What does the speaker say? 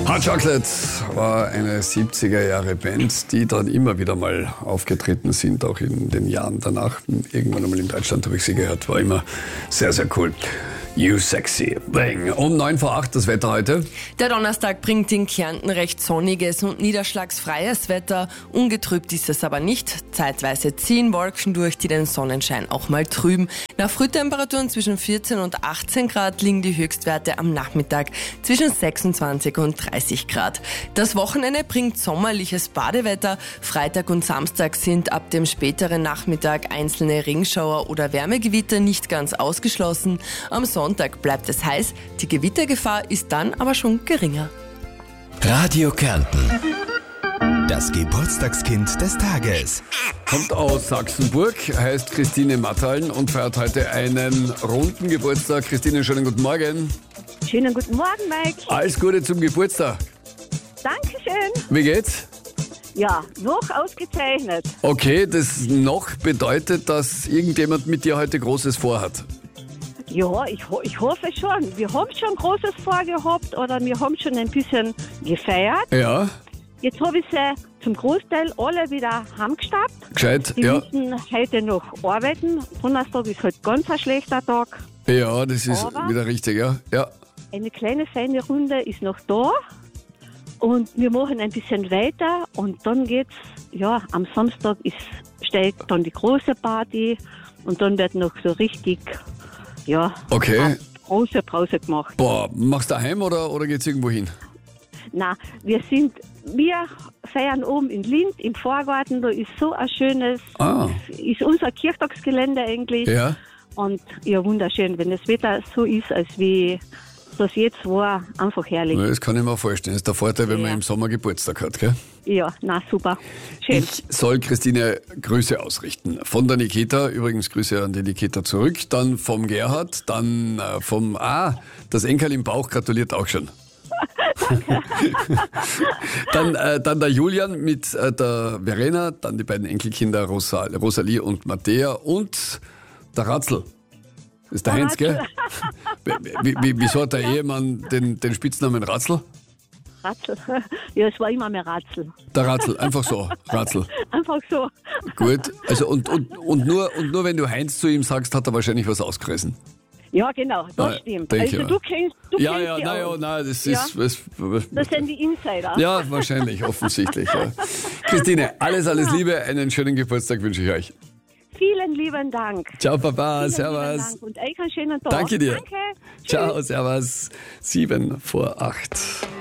Hot Chocolate war eine 70er-Jahre-Band, die dann immer wieder mal aufgetreten sind, auch in den Jahren danach. Irgendwann einmal in Deutschland habe ich sie gehört, war immer sehr, sehr cool. You Sexy Thing. Um 8:09 das Wetter heute. Der Donnerstag bringt in Kärnten recht sonniges und niederschlagsfreies Wetter. Ungetrübt ist es aber nicht. Zeitweise ziehen Wolken durch, die den Sonnenschein auch mal trüben. Nach Frühtemperaturen zwischen 14 und 18 Grad liegen die Höchstwerte am Nachmittag zwischen 26 und 30 Grad. Das Wochenende bringt sommerliches Badewetter. Freitag und Samstag sind ab dem späteren Nachmittag einzelne Regenschauer oder Wärmegewitter nicht ganz ausgeschlossen. Am Sonntag bleibt es heiß, die Gewittergefahr ist dann aber schon geringer. Radio Kärnten. Das Geburtstagskind des Tages. Kommt aus Sachsenburg, heißt Christine Mattaln und feiert heute einen runden Geburtstag. Christine, schönen guten Morgen. Schönen guten Morgen, Mike. Alles Gute zum Geburtstag. Dankeschön. Wie geht's? Ja, noch ausgezeichnet. Okay, das noch bedeutet, dass irgendjemand mit dir heute Großes vorhat. Ja, ich hoffe schon. Wir haben schon Großes vorgehabt oder wir haben schon ein bisschen gefeiert. Ja, Jetzt habe ich sie zum Großteil alle wieder heimgestappt. gescheit, Die ja. müssen heute noch arbeiten. Donnerstag ist halt ganz ein schlechter Tag. Ja, das ist Aber- wieder richtig, ja. Ja. Eine kleine feine Runde ist noch da. Und wir machen ein bisschen weiter und dann geht's, ja, am Samstag steht dann die große Party und dann wird noch so richtig, ja, Okay. eine große Pause gemacht. Boah, machst du daheim oder geht's irgendwo hin? Na, wir feiern oben in Linz im Vorgarten, da ist so ein schönes, ist unser Kirchtagsgelände eigentlich. Ja. Und ja, wunderschön, wenn das Wetter so ist, als wie das jetzt war, einfach herrlich. Das kann ich mir vorstellen. Das ist der Vorteil, wenn man Ja. im Sommer Geburtstag hat, gell? Ja, na super, schön. Ich soll Christine Grüße ausrichten. Von der Nikita, übrigens Grüße an die Nikita zurück, dann vom Gerhard, dann das Enkel im Bauch gratuliert auch schon. dann der Julian mit der Verena, dann die beiden Enkelkinder Rosalie und Mattea und der Ratzl. Das ist der Heinz, gell? Wieso hat der Ehemann den Spitznamen Ratzl? Ratzel. Ja, es war immer mehr Ratzel. Der Ratzl, einfach so, Ratzl. Einfach so. Gut, also und nur wenn du Heinz zu ihm sagst, hat er wahrscheinlich was ausgerissen. Ja, genau, das Ja, stimmt. denk Also ja. du kennst Ja, die auch. das Ja. ist... Das sind die Insider. Ja, wahrscheinlich, offensichtlich. Ja. Christine, alles Liebe, einen schönen Geburtstag wünsche ich euch. Vielen lieben Dank. Ciao, Papa, Vielen servus. lieben Dank und euch einen schönen Tag. Danke dir. Danke. Ciao, servus. 7:08.